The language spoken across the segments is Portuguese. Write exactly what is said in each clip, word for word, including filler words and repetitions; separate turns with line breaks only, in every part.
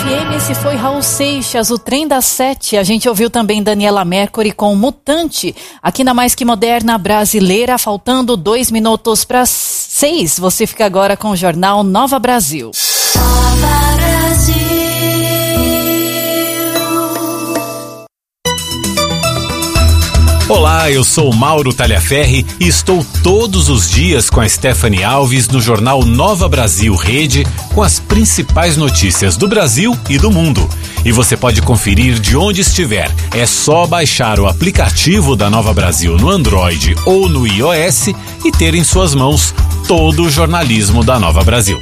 M, esse foi Raul Seixas, o Trem das Sete. A gente ouviu também Daniela Mercury com Mutante, aqui na Mais Que Moderna Brasileira, faltando dois minutos para seis. Você fica agora com o Jornal Nova Brasil. Nova Brasil.
Olá, eu sou Mauro Talhaferri e estou todos os dias com a Stephanie Alves no Jornal Nova Brasil Rede com as principais notícias do Brasil e do mundo. E você pode conferir de onde estiver. É só baixar o aplicativo da Nova Brasil no Android ou no iOS e ter em suas mãos todo o jornalismo da Nova Brasil.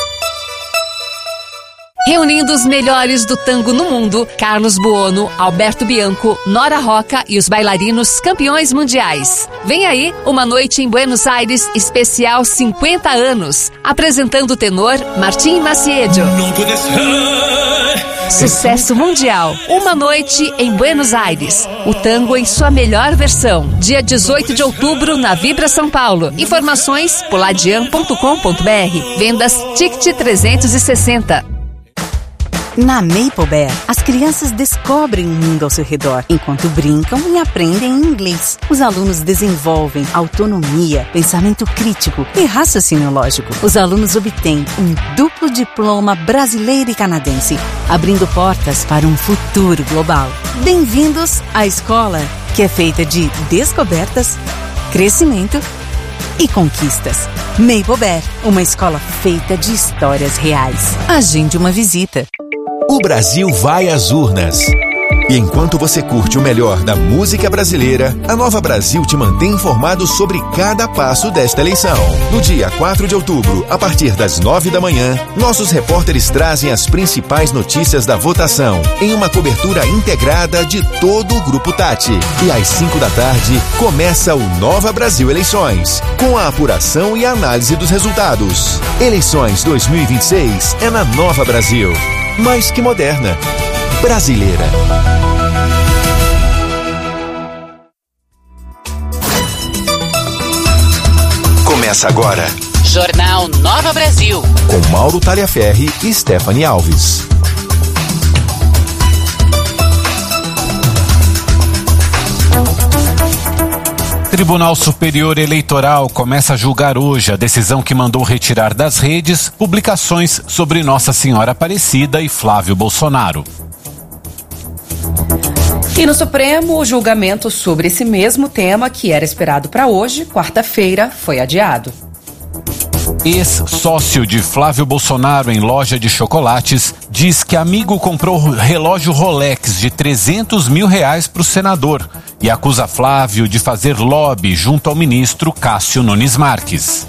Reunindo os melhores do tango no mundo, Carlos Buono, Alberto Bianco, Nora Roca e os bailarinos campeões mundiais. Vem aí uma noite em Buenos Aires, especial cinquenta anos, apresentando o tenor Martim Maciedo. Sucesso mundial, uma noite em Buenos Aires. O tango em sua melhor versão. Dia dezoito de outubro na Vibra São Paulo. Informações poladian ponto com ponto br. Vendas Ticket trezentos e sessenta.
Na Maple Bear, as crianças descobrem o mundo ao seu redor, enquanto brincam e aprendem inglês. Os alunos desenvolvem autonomia, pensamento crítico e raciocínio lógico. Os alunos obtêm um duplo diploma brasileiro e canadense, abrindo portas para um futuro global. Bem-vindos à escola, que é feita de descobertas, crescimento e conquistas. Maple Bear, uma escola feita de histórias reais. Agende uma visita.
O Brasil vai às urnas. E enquanto você curte o melhor da música brasileira, a Nova Brasil te mantém informado sobre cada passo desta eleição. No dia quatro de outubro, a partir das nove da manhã, nossos repórteres trazem as principais notícias da votação, em uma cobertura integrada de todo o Grupo Tati. E às cinco da tarde, começa o Nova Brasil Eleições, com a apuração e a análise dos resultados. Eleições dois mil e vinte e seis é na Nova Brasil. Mais que moderna. Brasileira. Começa agora.
Jornal Nova Brasil.
Com Mauro Talhaferri e Stephanie Alves.
Tribunal Superior Eleitoral começa a julgar hoje a decisão que mandou retirar das redes publicações sobre Nossa Senhora Aparecida e Flávio Bolsonaro.
E no Supremo, o julgamento sobre esse mesmo tema, que era esperado para hoje, quarta-feira, foi adiado.
Ex-sócio de Flávio Bolsonaro em loja de chocolates diz que amigo comprou relógio Rolex de trezentos mil reais para o senador e acusa Flávio de fazer lobby junto ao ministro Cássio Nunes Marques.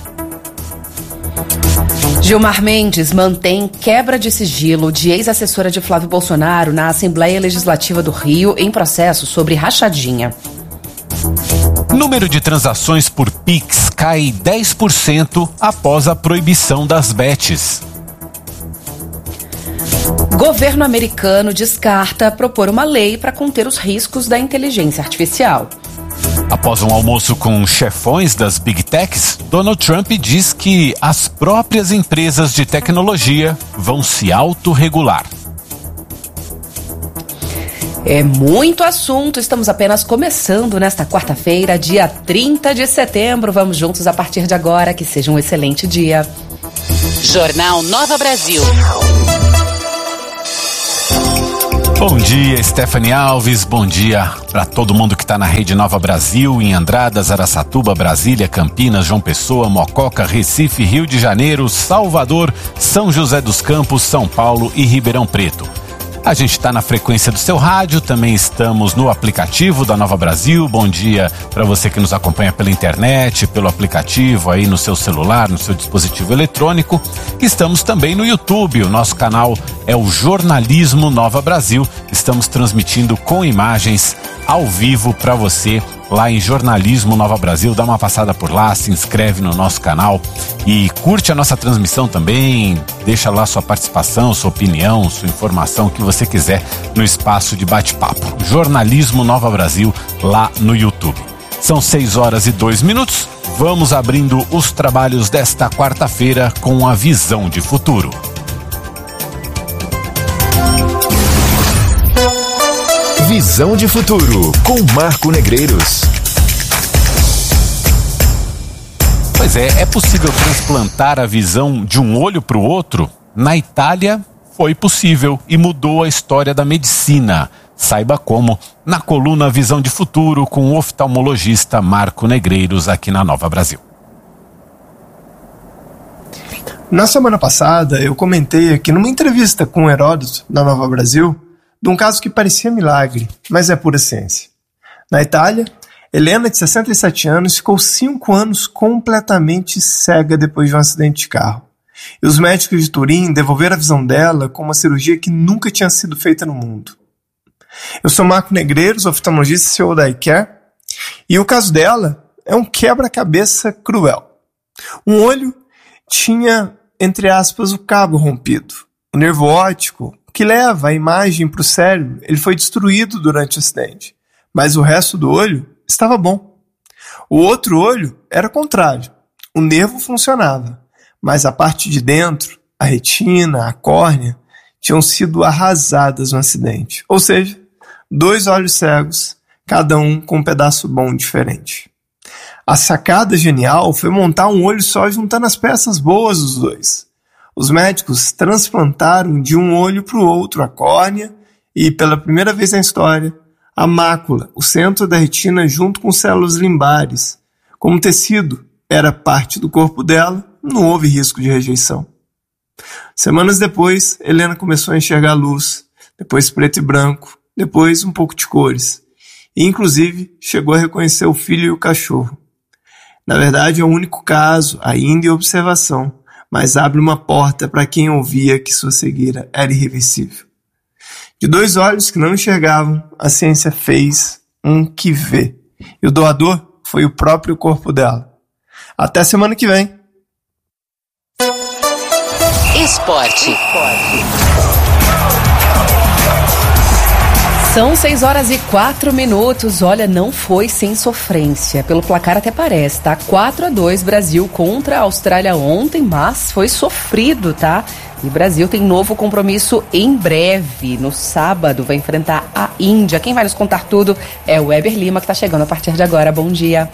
Gilmar Mendes mantém quebra de sigilo de ex-assessora de Flávio Bolsonaro na Assembleia Legislativa do Rio em processo sobre rachadinha.
Número de transações por Pix cai dez por cento após a proibição das bets.
Governo americano descarta propor uma lei para conter os riscos da inteligência artificial.
Após um almoço com chefões das Big Techs, Donald Trump diz que as próprias empresas de tecnologia vão se autorregular.
É muito assunto, estamos apenas começando nesta quarta-feira, dia trinta de setembro. Vamos juntos a partir de agora, que seja um excelente dia.
Jornal Nova Brasil.
Bom dia, Stephanie Alves, bom dia para todo mundo que está na Rede Nova Brasil, em Andradas, Araçatuba, Brasília, Campinas, João Pessoa, Mococa, Recife, Rio de Janeiro, Salvador, São José dos Campos, São Paulo e Ribeirão Preto. A gente está na frequência do seu rádio, também estamos no aplicativo da Nova Brasil. Bom dia para você que nos acompanha pela internet, pelo aplicativo aí no seu celular, no seu dispositivo eletrônico. Estamos também no YouTube, o nosso canal é o Jornalismo Nova Brasil. Estamos transmitindo com imagens ao vivo para você lá em Jornalismo Nova Brasil. Dá uma passada por lá, se inscreve no nosso canal e curte a nossa transmissão também. Deixa lá sua participação, sua opinião, sua informação, o que você quiser no espaço de bate-papo. Jornalismo Nova Brasil lá no YouTube. São seis horas e dois minutos. Vamos abrindo os trabalhos desta quarta-feira com a visão de futuro.
Visão de Futuro, com Marco Negreiros.
Pois é, é possível transplantar a visão de um olho para o outro? Na Itália, foi possível e mudou a história da medicina. Saiba como na coluna Visão de Futuro com o oftalmologista Marco Negreiros aqui na Nova Brasil.
Na semana passada, eu comentei aqui numa entrevista com o Heródoto, da Nova Brasil, de um caso que parecia milagre, mas é pura ciência. Na Itália, Helena, de sessenta e sete anos, ficou cinco anos completamente cega depois de um acidente de carro. E os médicos de Turim devolveram a visão dela com uma cirurgia que nunca tinha sido feita no mundo. Eu sou Marco Negreiros, oftalmologista e C E O da iCare, e o caso dela é um quebra-cabeça cruel. Um olho tinha, entre aspas, o cabo rompido. O nervo óptico, que leva a imagem para o cérebro, ele foi destruído durante o acidente. Mas o resto do olho estava bom. O outro olho era o contrário. O nervo funcionava, mas a parte de dentro, a retina, a córnea, tinham sido arrasadas no acidente. Ou seja, dois olhos cegos, cada um com um pedaço bom diferente. A sacada genial foi montar um olho só juntando as peças boas dos dois. Os médicos transplantaram de um olho para o outro a córnea e, pela primeira vez na história, a mácula, o centro da retina junto com células limbares. Como o tecido era parte do corpo dela, não houve risco de rejeição. Semanas depois, Helena começou a enxergar luz, depois preto e branco, depois um pouco de cores. E, inclusive, chegou a reconhecer o filho e o cachorro. Na verdade, é o único caso, ainda em observação, mas abre uma porta para quem ouvia que sua cegueira era irreversível. De dois olhos que não enxergavam, a ciência fez um que vê. E o doador foi o próprio corpo dela. Até semana que vem.
Esporte.
São seis horas e quatro minutos. Olha, não foi sem sofrência. Pelo placar até parece, tá? quatro a dois Brasil contra a Austrália ontem, mas foi sofrido, tá? E o Brasil tem novo compromisso em breve. No sábado vai enfrentar a Índia. Quem vai nos contar tudo é o Weber Lima, que tá chegando a partir de agora. Bom dia.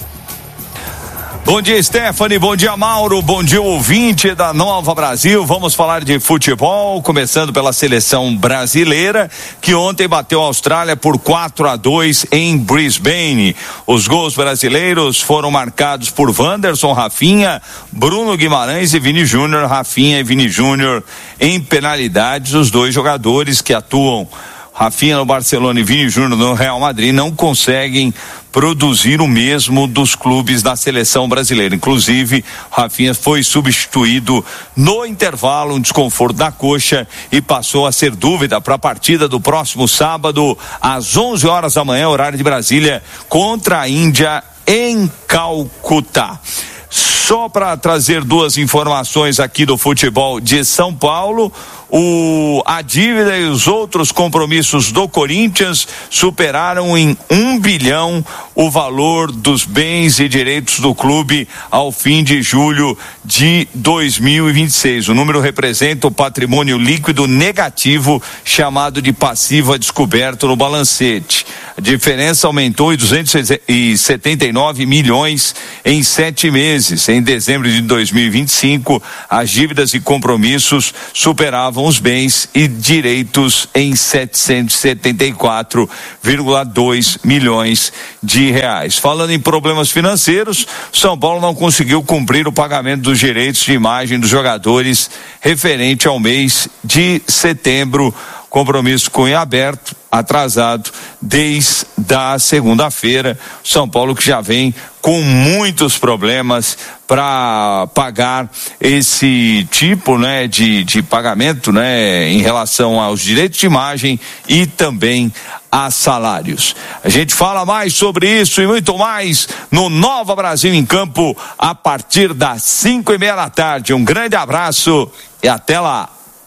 Bom dia, Stephanie, bom dia, Mauro, bom dia, ouvinte da Nova Brasil. Vamos falar de futebol, começando pela seleção brasileira, que ontem bateu a Austrália por quatro a dois em Brisbane. Os gols brasileiros foram marcados por Wanderson, Rafinha, Bruno Guimarães e Vini Júnior. Rafinha e Vini Júnior em penalidades. Os dois jogadores que atuam, Rafinha no Barcelona e Vini Júnior no Real Madrid, não conseguem produzir o mesmo dos clubes da seleção brasileira. Inclusive, Rafinha foi substituído no intervalo, um desconforto da coxa, e passou a ser dúvida para a partida do próximo sábado, às onze horas da manhã, horário de Brasília, contra a Índia em Calcutá. Só para trazer duas informações aqui do futebol de São Paulo, o, a dívida e os outros compromissos do Corinthians superaram em um bilhão o valor dos bens e direitos do clube ao fim de julho de dois mil e vinte e seis. O número representa o patrimônio líquido negativo, chamado de passivo a descoberto no balancete. A diferença aumentou em duzentos e setenta e nove milhões em sete meses. Em dezembro de dois mil e vinte e cinco, as dívidas e compromissos superavam os bens e direitos em setecentos e setenta e quatro vírgula dois milhões de reais. Falando em problemas financeiros, São Paulo não conseguiu cumprir o pagamento dos direitos de imagem dos jogadores referente ao mês de setembro. Compromisso com em aberto, atrasado desde a segunda-feira. São Paulo que já vem com muitos problemas para pagar esse tipo, né, de, de pagamento, né, em relação aos direitos de imagem e também a salários. A gente fala mais sobre isso e muito mais no Nova Brasil em Campo a partir das cinco e meia da tarde. Um grande abraço e até lá.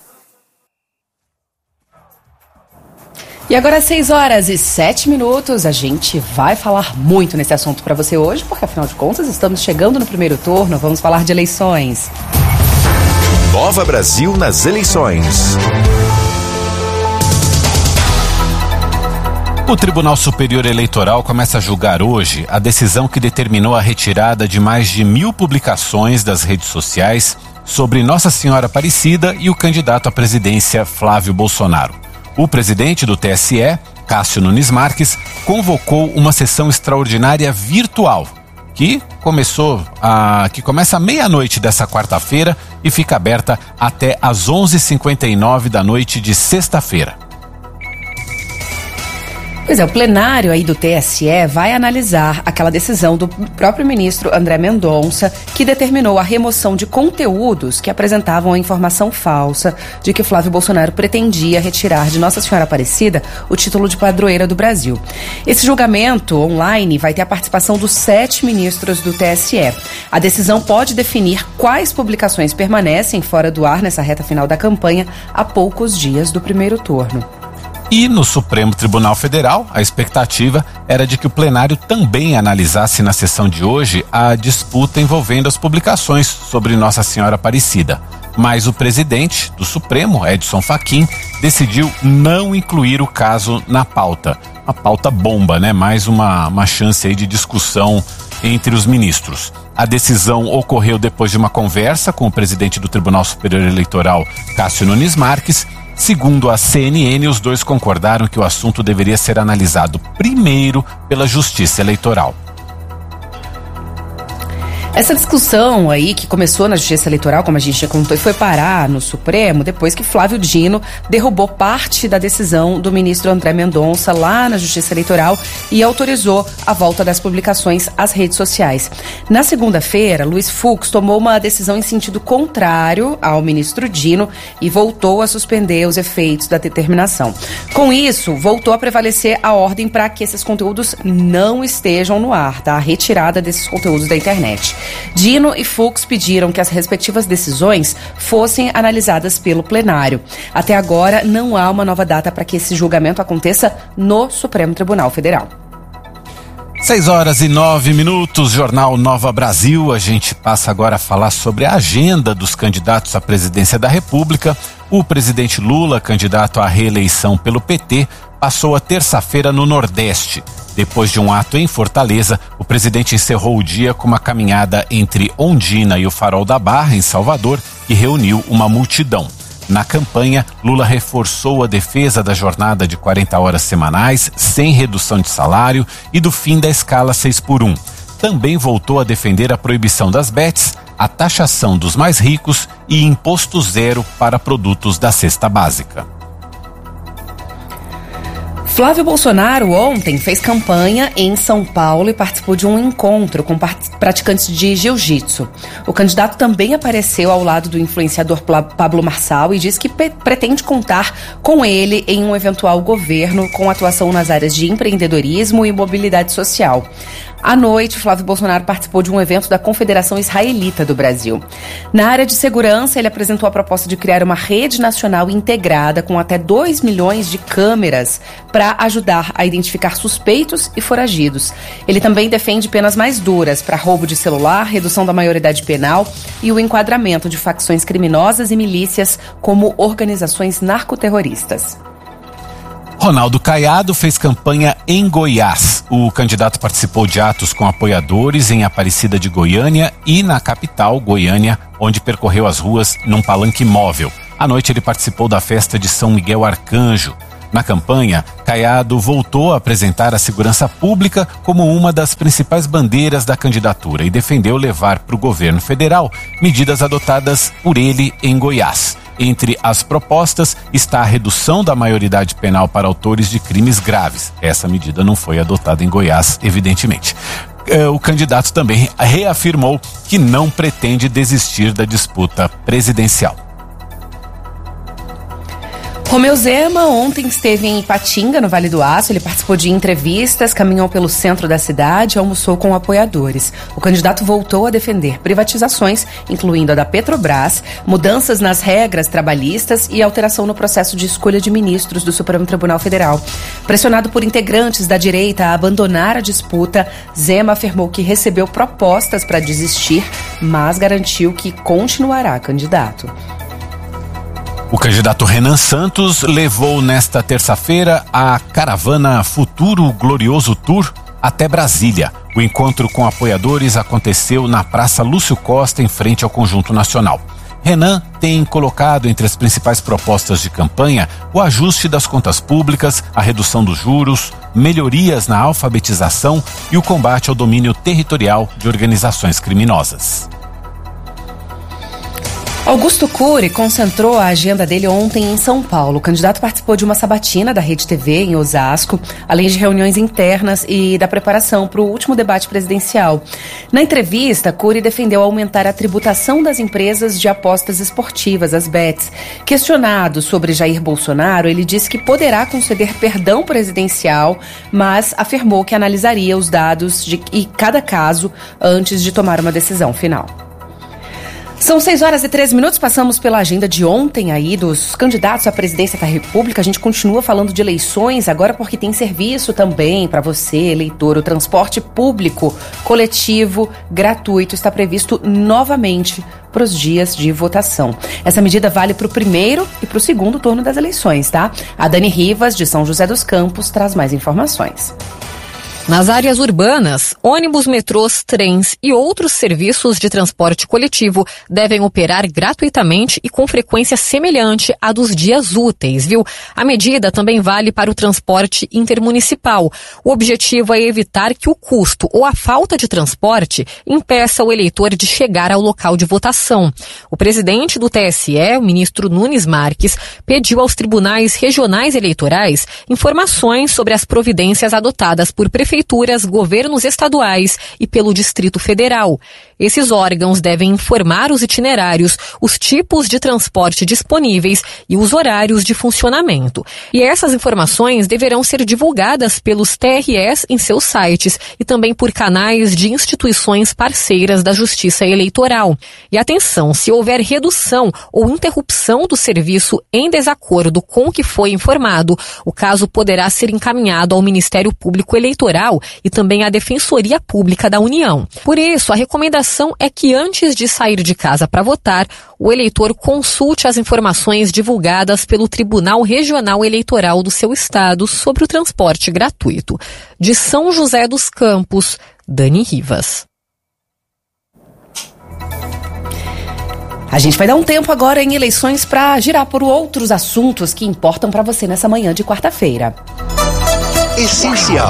E agora, seis horas e sete minutos, a gente vai falar muito nesse assunto para você hoje, porque afinal de contas estamos chegando no primeiro turno, vamos falar de eleições.
Nova Brasil nas eleições.
O Tribunal Superior Eleitoral começa a julgar hoje a decisão que determinou a retirada de mais de mil publicações das redes sociais sobre Nossa Senhora Aparecida e o candidato à presidência Flávio Bolsonaro. O presidente do T S E, Cássio Nunes Marques, convocou uma sessão extraordinária virtual que começou a, que começa à meia-noite dessa quarta-feira e fica aberta até às onze e cinquenta e nove da noite de sexta-feira.
Pois é, o plenário aí do T S E vai analisar aquela decisão do próprio ministro André Mendonça, que determinou a remoção de conteúdos que apresentavam a informação falsa de que Flávio Bolsonaro pretendia retirar de Nossa Senhora Aparecida o título de padroeira do Brasil. Esse julgamento online vai ter a participação dos sete ministros do T S E. A decisão pode definir quais publicações permanecem fora do ar nessa reta final da campanha a poucos dias do primeiro turno.
E no Supremo Tribunal Federal, a expectativa era de que o plenário também analisasse na sessão de hoje a disputa envolvendo as publicações sobre Nossa Senhora Aparecida. Mas o presidente do Supremo, Edson Fachin, decidiu não incluir o caso na pauta. A pauta bomba, né? Mais uma, uma chance aí de discussão entre os ministros. A decisão ocorreu depois de uma conversa com o presidente do Tribunal Superior Eleitoral, Cássio Nunes Marques. Segundo a C N N, os dois concordaram que o assunto deveria ser analisado primeiro pela Justiça Eleitoral.
Essa discussão aí, que começou na Justiça Eleitoral, como a gente já contou, e foi parar no Supremo depois que Flávio Dino derrubou parte da decisão do ministro André Mendonça lá na Justiça Eleitoral e autorizou a volta das publicações às redes sociais. Na segunda-feira, Luiz Fux tomou uma decisão em sentido contrário ao ministro Dino e voltou a suspender os efeitos da determinação. Com isso, voltou a prevalecer a ordem para que esses conteúdos não estejam no ar, tá? A retirada desses conteúdos da internet. Dino e Fux pediram que as respectivas decisões fossem analisadas pelo plenário. Até agora, não há uma nova data para que esse julgamento aconteça no Supremo Tribunal Federal.
Seis horas e nove minutos, Jornal Nova Brasil. A gente passa agora a falar sobre a agenda dos candidatos à presidência da República. O presidente Lula, candidato à reeleição pelo P T, passou a terça-feira no Nordeste. Depois de um ato em Fortaleza, o presidente encerrou o dia com uma caminhada entre Ondina e o Farol da Barra, em Salvador, e reuniu uma multidão. Na campanha, Lula reforçou a defesa da jornada de quarenta horas semanais, sem redução de salário, e do fim da escala seis por um. Também voltou a defender a proibição das bets, a taxação dos mais ricos e imposto zero para produtos da cesta básica.
Flávio Bolsonaro ontem fez campanha em São Paulo e participou de um encontro com praticantes de jiu-jitsu. O candidato também apareceu ao lado do influenciador Pablo Marçal e disse que pretende contar com ele em um eventual governo com atuação nas áreas de empreendedorismo e mobilidade social. À noite, Flávio Bolsonaro participou de um evento da Confederação Israelita do Brasil. Na área de segurança, ele apresentou a proposta de criar uma rede nacional integrada com até dois milhões de câmeras para ajudar a identificar suspeitos e foragidos. Ele também defende penas mais duras para roubo de celular, redução da maioridade penal e o enquadramento de facções criminosas e milícias como organizações narcoterroristas.
Ronaldo Caiado fez campanha em Goiás. O candidato participou de atos com apoiadores em Aparecida de Goiânia e na capital, Goiânia, onde percorreu as ruas num palanque móvel. À noite ele participou da festa de São Miguel Arcanjo. Na campanha, Caiado voltou a apresentar a segurança pública como uma das principais bandeiras da candidatura e defendeu levar para o governo federal medidas adotadas por ele em Goiás. Entre as propostas está a redução da maioridade penal para autores de crimes graves. Essa medida não foi adotada em Goiás, evidentemente. O candidato também reafirmou que não pretende desistir da disputa presidencial.
Romeu Zema ontem esteve em Ipatinga, no Vale do Aço. Ele participou de entrevistas, caminhou pelo centro da cidade e almoçou com apoiadores. O candidato voltou a defender privatizações, incluindo a da Petrobras, mudanças nas regras trabalhistas e alteração no processo de escolha de ministros do Supremo Tribunal Federal. Pressionado por integrantes da direita a abandonar a disputa, Zema afirmou que recebeu propostas para desistir, mas garantiu que continuará candidato.
O candidato Renan Santos levou nesta terça-feira a caravana Futuro Glorioso Tour até Brasília. O encontro com apoiadores aconteceu na Praça Lúcio Costa, em frente ao Conjunto Nacional. Renan tem colocado entre as principais propostas de campanha o ajuste das contas públicas, a redução dos juros, melhorias na alfabetização e o combate ao domínio territorial de organizações criminosas.
Augusto Cury concentrou a agenda dele ontem em São Paulo. O candidato participou de uma sabatina da Rede T V em Osasco, além de reuniões internas e da preparação para o último debate presidencial. Na entrevista, Cury defendeu aumentar a tributação das empresas de apostas esportivas, as bets. Questionado sobre Jair Bolsonaro, ele disse que poderá conceder perdão presidencial, mas afirmou que analisaria os dados de e cada caso antes de tomar uma decisão final. São seis horas e treze minutos, passamos pela agenda de ontem aí dos candidatos à presidência da República. A gente continua falando de eleições agora porque tem serviço também para você, eleitor. O transporte público coletivo gratuito está previsto novamente para os dias de votação. Essa medida vale para o primeiro e para o segundo turno das eleições, tá? A Dani Rivas, de São José dos Campos, traz mais informações.
Nas áreas urbanas, ônibus, metrôs, trens e outros serviços de transporte coletivo devem operar gratuitamente e com frequência semelhante à dos dias úteis, viu? A medida também vale para o transporte intermunicipal. O objetivo é evitar que o custo ou a falta de transporte impeça o eleitor de chegar ao local de votação. O presidente do T S E, o ministro Nunes Marques, pediu aos tribunais regionais eleitorais informações sobre as providências adotadas por prefeituras prefeituras, governos estaduais e pelo Distrito Federal. Esses órgãos devem informar os itinerários, os tipos de transporte disponíveis e os horários de funcionamento. E essas informações deverão ser divulgadas pelos T R Es em seus sites e também por canais de instituições parceiras da Justiça Eleitoral. E atenção, se houver redução ou interrupção do serviço em desacordo com o que foi informado, o caso poderá ser encaminhado ao Ministério Público Eleitoral e também à Defensoria Pública da União. Por isso, a recomendação é que antes de sair de casa para votar, o eleitor consulte as informações divulgadas pelo Tribunal Regional Eleitoral do seu estado sobre o transporte gratuito. De São José dos Campos, Dani Rivas.
A gente vai dar um tempo agora em eleições para girar por outros assuntos que importam para você nessa manhã de quarta-feira.
Essencial.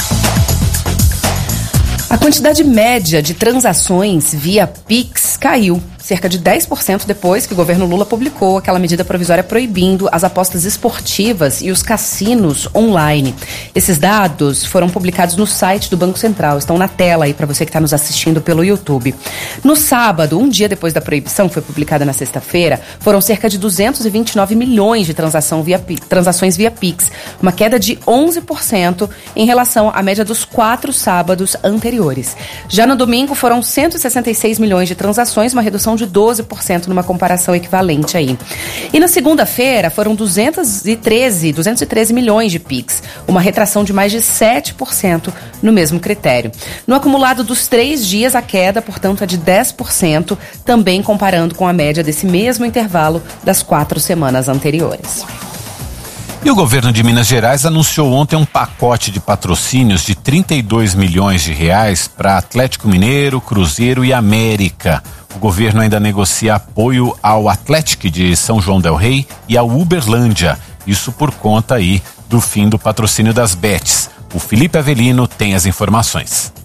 A quantidade média de transações via Pix caiu cerca de dez por cento depois que o governo Lula publicou aquela medida provisória proibindo as apostas esportivas e os cassinos online. Esses dados foram publicados no site do Banco Central, estão na tela aí para você que está nos assistindo pelo YouTube. No sábado, um dia depois da proibição, foi publicada na sexta-feira, foram cerca de duzentos e vinte e nove milhões de transação via, transações via Pix, uma queda de onze por cento em relação à média dos quatro sábados anteriores. Já no domingo, foram cento e sessenta e seis milhões de transações, uma redução de doze por cento numa comparação equivalente aí. E na segunda-feira foram duzentos e treze milhões de Pix, uma retração de mais de sete por cento no mesmo critério. No acumulado dos três dias, a queda, portanto, é de dez por cento, também comparando com a média desse mesmo intervalo das quatro semanas anteriores.
E o governo de Minas Gerais anunciou ontem um pacote de patrocínios de trinta e dois milhões de reais para Atlético Mineiro, Cruzeiro e América. O governo ainda negocia apoio ao Atlético de São João del Rei e ao Uberlândia. Isso por conta aí do fim do patrocínio das bets. O Felipe Avelino tem as informações.